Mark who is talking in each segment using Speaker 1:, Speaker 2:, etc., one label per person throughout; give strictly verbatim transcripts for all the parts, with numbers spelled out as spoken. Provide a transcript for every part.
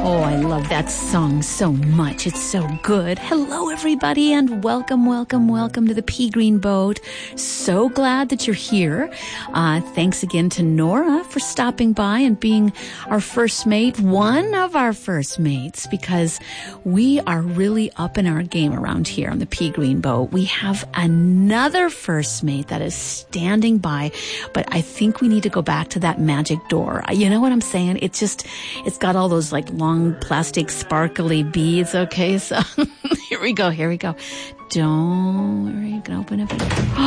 Speaker 1: Oh, I love that song so much. It's so good. Hello, everybody, and welcome, welcome, welcome to the Pea Green Boat. So glad that you're here. Uh, thanks again to Nora for stopping by and being our first mate, one of our first mates, because we are really up in our game around here on the Pea Green Boat. We have another first mate that is standing by, but I think we need to go back to that magic door. You know what I'm saying? It's just, it's got all those like long plastic sparkly beads. Okay, so here we go, here we go. Don't worry, you can open it.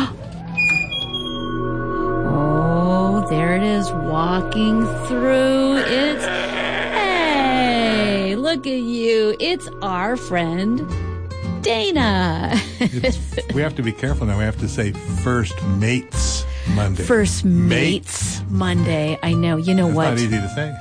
Speaker 1: Oh, there it is, walking through. It's, hey, look at you. It's our friend, Dana.
Speaker 2: It's, we have to be careful now. We have to say First Mates Monday.
Speaker 1: First Mates, Mates Monday. I know. You know
Speaker 2: it's
Speaker 1: what?
Speaker 2: It's not easy to say.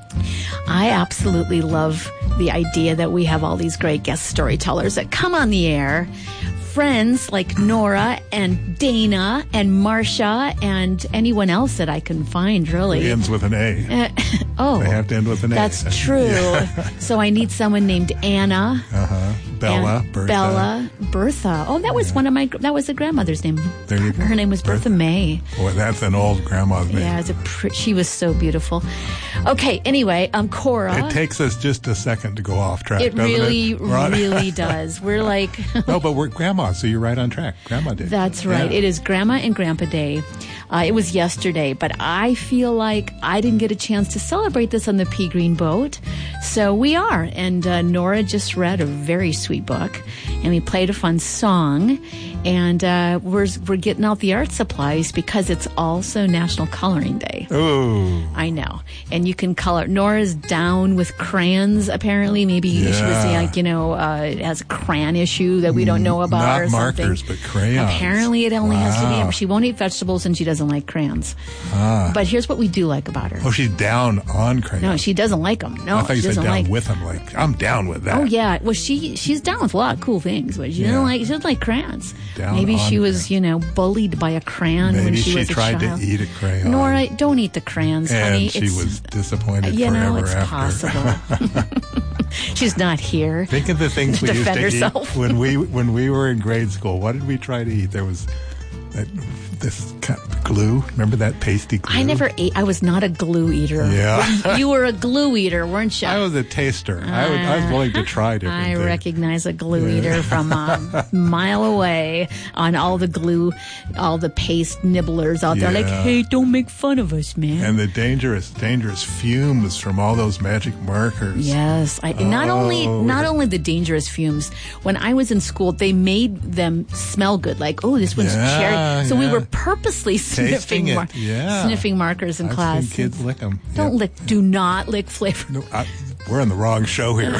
Speaker 1: I absolutely love the idea that we have all these great guest storytellers that come on the air. Friends like Nora and Dana and Marcia and anyone else that I can find, really.
Speaker 2: It ends with an A.
Speaker 1: Uh, oh.
Speaker 2: They have to end with an A.
Speaker 1: That's true. Yeah. So I need someone named Anna.
Speaker 2: Uh-huh. Bella, Bertha.
Speaker 1: Bella, Bertha. Oh, that was yeah. one of my, that was a grandmother's name.
Speaker 2: There you go.
Speaker 1: Her name was Bertha, Bertha May.
Speaker 2: Boy, that's an old grandma's name.
Speaker 1: Yeah, it's a pr- she was so beautiful. Okay, anyway, um, Cora.
Speaker 2: It takes us just a second to go off track,
Speaker 1: It
Speaker 2: doesn't
Speaker 1: really,
Speaker 2: it?
Speaker 1: really does. We're like...
Speaker 2: No, but we're grandma, so you're right on track. Grandma Day.
Speaker 1: That's right.
Speaker 2: Yeah.
Speaker 1: It is Grandma and Grandpa Day. Uh, it was yesterday, but I feel like I didn't get a chance to celebrate this on the Pea Green Boat. So we are. And uh, Nora just read a very sweet book, and we played a fun song. And uh, we're we're getting out the art supplies because it's also National Coloring Day.
Speaker 2: Oh.
Speaker 1: I know. And you can color. Nora's down with crayons, apparently. Maybe
Speaker 2: yeah.
Speaker 1: she was like, you know, uh, it has a crayon issue that we don't know about.
Speaker 2: Not
Speaker 1: or
Speaker 2: markers,
Speaker 1: something.
Speaker 2: but crayons.
Speaker 1: Apparently it only
Speaker 2: wow.
Speaker 1: has to be. She won't eat vegetables and she doesn't like crayons.
Speaker 2: Ah.
Speaker 1: But here's what we do like about her.
Speaker 2: Oh, she's down on crayons.
Speaker 1: No, she doesn't like them. No,
Speaker 2: I thought you
Speaker 1: she
Speaker 2: said
Speaker 1: doesn't
Speaker 2: down
Speaker 1: like
Speaker 2: with them. Like, I'm down with that.
Speaker 1: Oh, yeah. Well, she she's down with a lot of cool things, but she
Speaker 2: yeah.
Speaker 1: doesn't like she doesn't like crayons.
Speaker 2: Down
Speaker 1: Maybe
Speaker 2: on
Speaker 1: she was,
Speaker 2: crayons.
Speaker 1: you know, bullied by a crayon
Speaker 2: Maybe
Speaker 1: when she,
Speaker 2: she
Speaker 1: was a
Speaker 2: tried
Speaker 1: child.
Speaker 2: to eat a crayon.
Speaker 1: Nora, don't eat the crayons,
Speaker 2: and
Speaker 1: honey.
Speaker 2: she
Speaker 1: it's,
Speaker 2: was disappointed
Speaker 1: you
Speaker 2: forever
Speaker 1: know, it's
Speaker 2: after.
Speaker 1: possible. She's not here.
Speaker 2: Think of the things
Speaker 1: to
Speaker 2: we used to
Speaker 1: herself.
Speaker 2: eat when we when we were in grade school. What did we try to eat? There was that, this kind of glue. Remember that pasty glue?
Speaker 1: I never ate. I was not a glue eater.
Speaker 2: Yeah.
Speaker 1: You were a glue eater, weren't you?
Speaker 2: I was a taster. Uh, I, would, I was willing to try different
Speaker 1: I
Speaker 2: things.
Speaker 1: I recognize a glue yeah. eater from a mile away on all the glue, all the paste nibblers out
Speaker 2: yeah.
Speaker 1: there. Like, hey, don't make fun of us, man.
Speaker 2: And the dangerous, dangerous fumes from all those magic markers.
Speaker 1: Yes. I,
Speaker 2: oh,
Speaker 1: not only not only the dangerous fumes. When I was in school, they made them smell good. Like, oh, this one's
Speaker 2: yeah,
Speaker 1: cherry. So
Speaker 2: yeah.
Speaker 1: we were purposely sniffing, mar-
Speaker 2: yeah.
Speaker 1: sniffing markers in
Speaker 2: I've
Speaker 1: class.
Speaker 2: Seen kids lick them.
Speaker 1: Don't
Speaker 2: yep.
Speaker 1: lick. Do not lick flavor.
Speaker 2: No, I, we're on the wrong show here.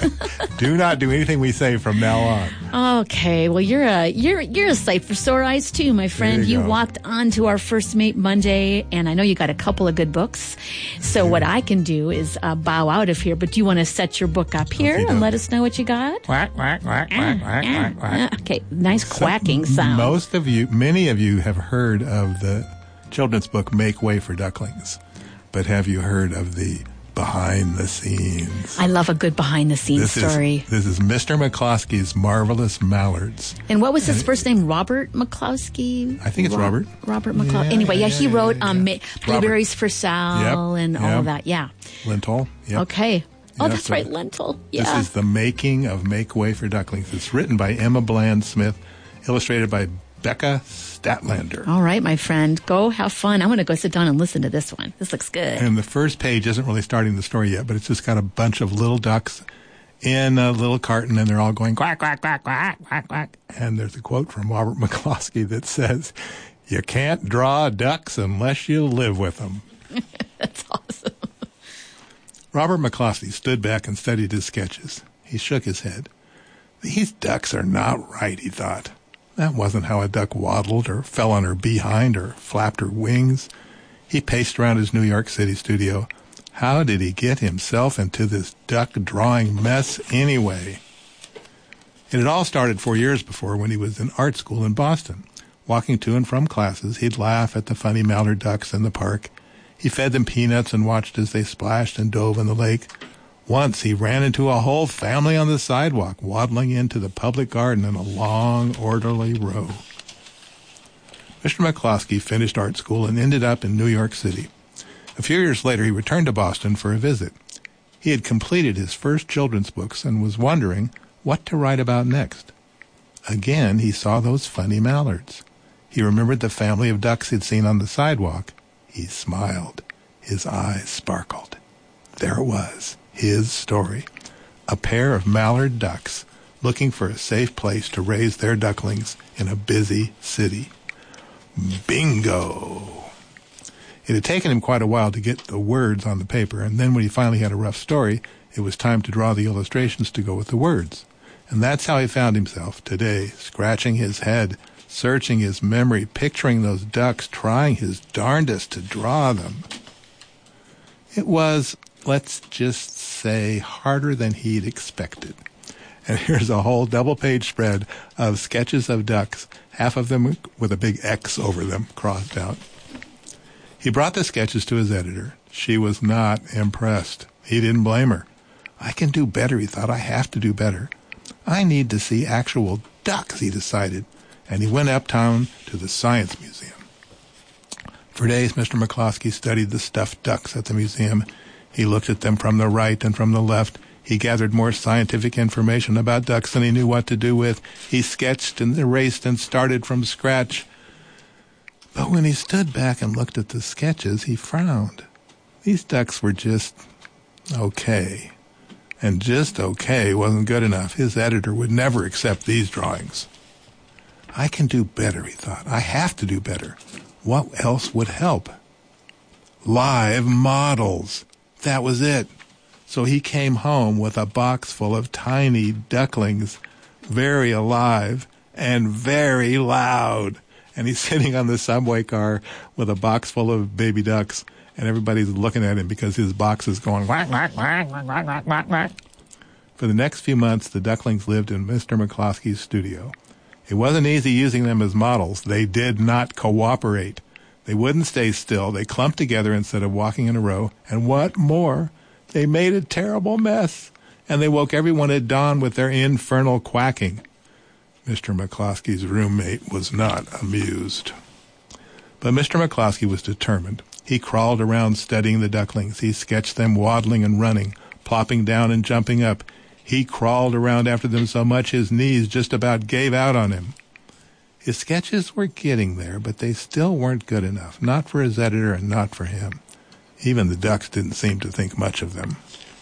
Speaker 2: Do not do anything we say from now on.
Speaker 1: Okay. Well, you're a you're you're a sight for sore eyes too, my friend.
Speaker 2: You,
Speaker 1: you
Speaker 2: go.
Speaker 1: walked onto our First Mate Monday, and I know you got a couple of good books. So yeah. what I can do is uh, bow out of here. But do you want to set your book up here
Speaker 2: okay,
Speaker 1: and let us know what you got?
Speaker 2: Quack quack quack quack quack quack quack.
Speaker 1: Okay. Nice quacking so, sound.
Speaker 2: Most of you, many of you, have heard of the children's book "Make Way for Ducklings," but have you heard of the behind the scenes?
Speaker 1: I love a good behind the scenes
Speaker 2: this
Speaker 1: story.
Speaker 2: Is, this is Mister McCloskey's Marvelous Mallards.
Speaker 1: And what was his
Speaker 2: and
Speaker 1: first
Speaker 2: it,
Speaker 1: name? Robert McCloskey?
Speaker 2: I think it's
Speaker 1: Ro-
Speaker 2: Robert.
Speaker 1: Robert McCloskey.
Speaker 2: Yeah,
Speaker 1: anyway, yeah,
Speaker 2: yeah,
Speaker 1: he
Speaker 2: yeah,
Speaker 1: wrote
Speaker 2: yeah,
Speaker 1: um,
Speaker 2: yeah.
Speaker 1: Blueberries for Sal
Speaker 2: yep,
Speaker 1: and
Speaker 2: yep.
Speaker 1: all of that. Yeah.
Speaker 2: Lentil. Yep.
Speaker 1: Okay. Oh,
Speaker 2: yeah,
Speaker 1: that's
Speaker 2: so
Speaker 1: right, Lentil. Yeah.
Speaker 2: This is The Making of Make Way for Ducklings. It's written by Emma Bland Smith, illustrated by Becca Statlander.
Speaker 1: All right, my friend. Go have fun. I'm going to go sit down and listen to this one. This looks good.
Speaker 2: And the first page isn't really starting the story yet, but it's just got a bunch of little ducks in a little carton, and they're all going quack, quack, quack, quack, quack, quack. And there's a quote from Robert McCloskey that says, "You can't draw ducks unless you live with them."
Speaker 1: That's awesome.
Speaker 2: Robert McCloskey stood back and studied his sketches. He shook his head. These ducks are not right, he thought. That wasn't how a duck waddled or fell on her behind or flapped her wings. He paced around his New York City studio. How did he get himself into this duck-drawing mess anyway? It had all started four years before when he was in art school in Boston. Walking to and from classes, he'd laugh at the funny mallard ducks in the park. He fed them peanuts and watched as they splashed and dove in the lake. Once he ran into a whole family on the sidewalk, waddling into the public garden in a long, orderly row. Mister McCloskey finished art school and ended up in New York City. A few years later, he returned to Boston for a visit. He had completed his first children's books and was wondering what to write about next. Again, he saw those funny mallards. He remembered the family of ducks he'd seen on the sidewalk. He smiled. His eyes sparkled. There it was, his story. A pair of mallard ducks looking for a safe place to raise their ducklings in a busy city. Bingo! It had taken him quite a while to get the words on the paper, and then when he finally had a rough story, it was time to draw the illustrations to go with the words. And that's how he found himself today, scratching his head, searching his memory, picturing those ducks, trying his darndest to draw them. It was, let's just say, harder than he'd expected. And here's a whole double-page spread of sketches of ducks, half of them with a big X over them, crossed out. He brought the sketches to his editor. She was not impressed. He didn't blame her. I can do better, he thought. I have to do better. I need to see actual ducks, he decided, and he went uptown to the Science Museum. For days, Mister McCloskey studied the stuffed ducks at the museum. He looked at them from the right and from the left. He gathered more scientific information about ducks than he knew what to do with. He sketched and erased and started from scratch. But when he stood back and looked at the sketches, he frowned. These ducks were just okay. And just okay wasn't good enough. His editor would never accept these drawings. I can do better, he thought. I have to do better. What else would help? Live models. That was it. So he came home with a box full of tiny ducklings, very alive and very loud. And he's sitting on the subway car with a box full of baby ducks, and everybody's looking at him because his box is going whack, whack, whack, whack, whack, whack, whack, whack. For the next few months, the ducklings lived in Mister McCloskey's studio. It wasn't easy using them as models. They did not cooperate. They wouldn't stay still. They clumped together instead of walking in a row. And what more? They made a terrible mess, and they woke everyone at dawn with their infernal quacking. Mister McCloskey's roommate was not amused. But Mister McCloskey was determined. He crawled around studying the ducklings. He sketched them waddling and running, plopping down and jumping up. He crawled around after them so much his knees just about gave out on him. His sketches were getting there, but they still weren't good enough, not for his editor and not for him. Even the ducks didn't seem to think much of them.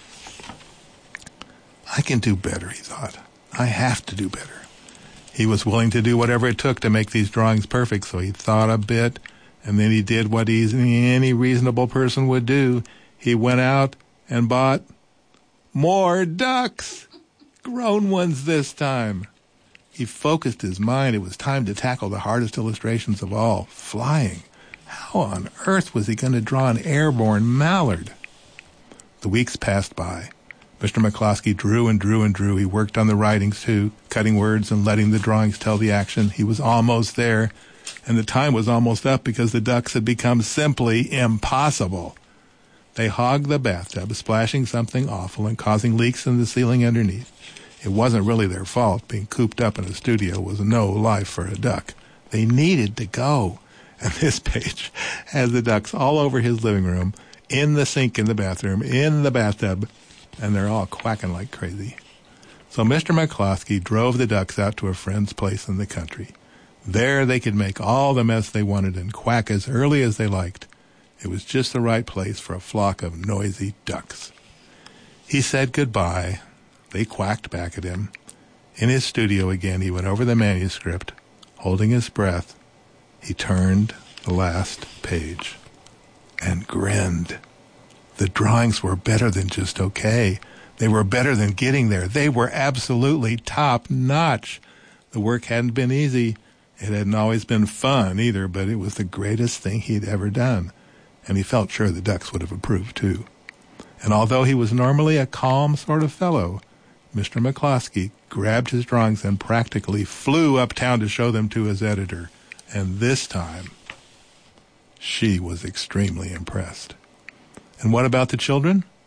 Speaker 2: I can do better, he thought. I have to do better. He was willing to do whatever it took to make these drawings perfect, so he thought a bit, and then he did what any reasonable person would do. He went out and bought more ducks, grown ones this time. He focused his mind. It was time to tackle the hardest illustrations of all, flying. How on earth was he going to draw an airborne mallard? The weeks passed by. Mister McCloskey drew and drew and drew. He worked on the writings, too, cutting words and letting the drawings tell the action. He was almost there, and the time was almost up because the ducks had become simply impossible. They hogged the bathtub, splashing something awful and causing leaks in the ceiling underneath. It wasn't really their fault. Being cooped up in a studio was no life for a duck. They needed to go. And this page has the ducks all over his living room, in the sink in the bathroom, in the bathtub, and they're all quacking like crazy. So Mister McCloskey drove the ducks out to a friend's place in the country. There they could make all the mess they wanted and quack as early as they liked. It was just the right place for a flock of noisy ducks. He said goodbye. They quacked back at him. In his studio again, he went over the manuscript, holding his breath. He turned the last page and grinned. The drawings were better than just okay. They were better than getting there. They were absolutely top-notch. The work hadn't been easy. It hadn't always been fun either, but it was the greatest thing he'd ever done. And he felt sure the ducks would have approved, too. And although he was normally a calm sort of fellow, Mister McCloskey grabbed his drawings and practically flew uptown to show them to his editor. And this time, she was extremely impressed. And what about the children?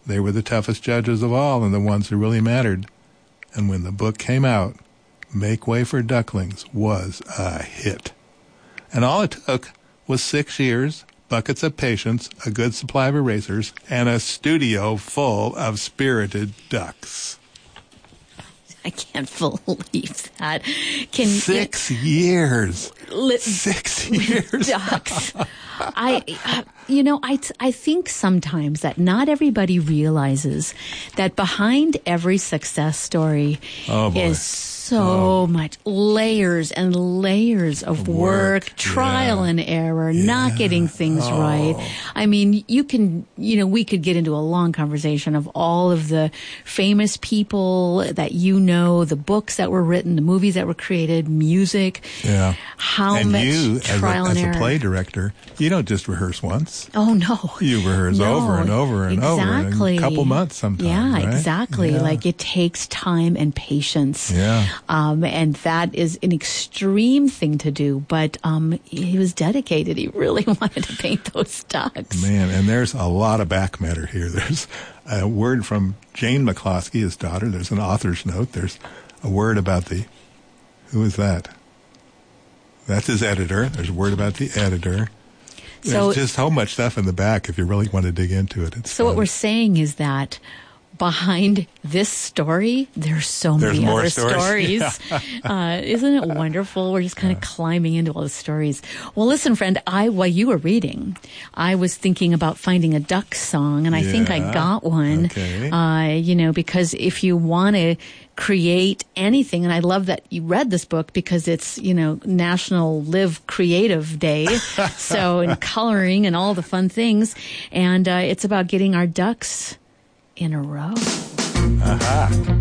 Speaker 2: They were the toughest judges of all and the ones who really mattered. And when the book came out, Make Way for Ducklings was a hit. And all it took was six years, buckets of patience, a good supply of erasers, and a studio full of spirited ducks.
Speaker 1: I can't believe that. Can
Speaker 2: Six you, years.
Speaker 1: Li-
Speaker 2: Six years.
Speaker 1: Ducks. I, uh, you know, I, I think sometimes that not everybody realizes that behind every success story
Speaker 2: oh, boy.
Speaker 1: is so oh. much layers and layers of work, work trial
Speaker 2: yeah.
Speaker 1: and error,
Speaker 2: yeah.
Speaker 1: not getting things
Speaker 2: oh.
Speaker 1: right. I mean, you can, you know, we could get into a long conversation of all of the famous people that you know, the books that were written, the movies that were created, music.
Speaker 2: Yeah.
Speaker 1: How
Speaker 2: and
Speaker 1: much
Speaker 2: you,
Speaker 1: trial
Speaker 2: as a,
Speaker 1: and
Speaker 2: as
Speaker 1: error.
Speaker 2: a play director, you don't just rehearse once.
Speaker 1: Oh, no.
Speaker 2: You rehearse
Speaker 1: no,
Speaker 2: over and over and
Speaker 1: exactly.
Speaker 2: over in a couple months sometimes.
Speaker 1: Yeah,
Speaker 2: right?
Speaker 1: exactly.
Speaker 2: Yeah.
Speaker 1: Like it takes time and patience.
Speaker 2: Yeah.
Speaker 1: Um, and that is an extreme thing to do, but um, he was dedicated. He really wanted to paint those ducks.
Speaker 2: Man, and there's a lot of back matter here. There's a word from Jane McCloskey, his daughter. There's an author's note. There's a word about the, who is that? That's his editor. There's a word about the editor. There's
Speaker 1: so,
Speaker 2: just so much stuff in the back if you really want to dig into it. It's
Speaker 1: so
Speaker 2: fun.
Speaker 1: What we're saying is that behind this story, there's so
Speaker 2: there's
Speaker 1: many
Speaker 2: more
Speaker 1: other
Speaker 2: stories.
Speaker 1: stories. Yeah. uh, isn't it wonderful? We're just kind of yeah. climbing into all the stories. Well, listen, friend, I while you were reading, I was thinking about finding a duck song, and I
Speaker 2: yeah.
Speaker 1: think I got one.
Speaker 2: Okay.
Speaker 1: Uh, you know, because if you want to create anything, and I love that you read this book because it's, you know, National Live Creative Day, so and coloring and all the fun things, and uh, it's about getting our ducks in a row.
Speaker 2: Aha.